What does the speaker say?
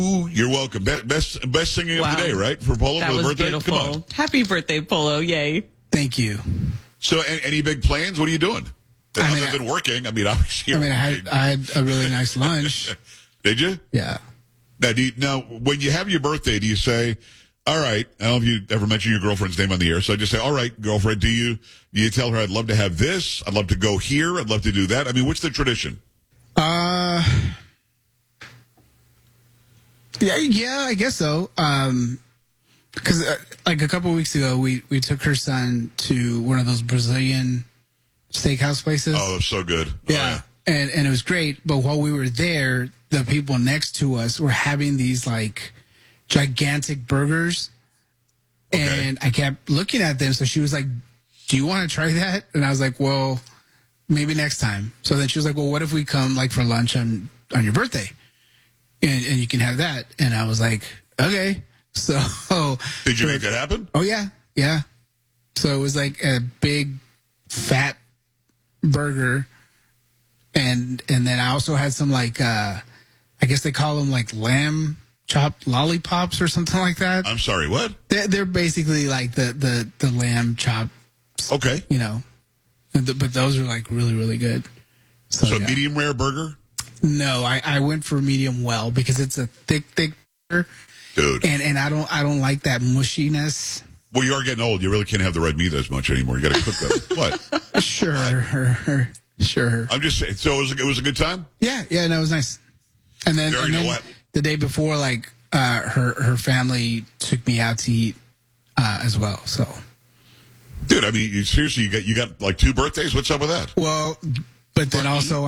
Ooh, you're welcome. Best singing of Wow. the day, right? For Polo That for the was birthday. beautiful. Come on. Happy birthday, Polo. Yay. Thank you. So, any big plans? What are you doing? Other than working, I mean, obviously. I had a really nice lunch. Did you? Yeah. Now, when you have your birthday, do you say, all right, I don't know if you ever mention your girlfriend's name on the air, so I just say, all right, girlfriend, do you tell her, I'd love to have this, I'd love to go here, I'd love to do that? I mean, what's the tradition? Yeah, I guess so. Because like a couple of weeks ago, we took her son to one of those Brazilian steakhouse places. Oh, that's so good. Yeah. And it was great. But while we were there, the people next to us were having these like gigantic burgers. Okay. And I kept looking at them. So she was like, do you want to try that? And I was like, well, maybe next time. So then she was like, well, what if we come like for lunch on your birthday? And you can have that. And I was like, okay. So Did you make that happen? Oh yeah. Yeah. So it was like a big fat burger. And then I also had some like I guess they call them like lamb chopped lollipops or something like that. I'm sorry, what? They're basically like the lamb chops, Okay. you know. But those are like really, really good. So yeah. medium rare burger? No, I went for medium well because it's a thick burger. Dude. And I don't like that mushiness. Well, you are getting old. You really can't have the red meat as much anymore. You got to cook them. What? Sure. I'm just saying. So it was a good time? Yeah, no, it was nice. And then, Very what? The day before, like her family took me out to eat as well. So, Dude, I mean, seriously, you got like 2 birthdays? What's up with that? well, but then also